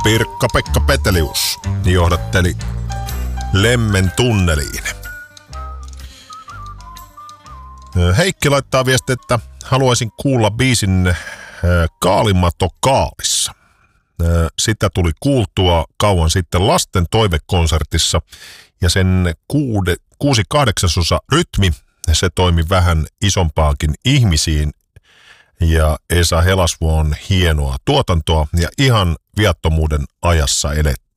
Pirkka-Pekka Petelius johdatteli Lemmen tunneliin. Heikki laittaa viestiä, että haluaisin kuulla biisin Kaalimato Kaalissa. Sitä tuli kuultua kauan sitten lasten toivekonsertissa ja sen 6/8 rytmi, se toimi vähän isompaakin ihmisiin ja Esa Helasvuo on hienoa tuotantoa ja ihan viattomuuden ajassa eletty.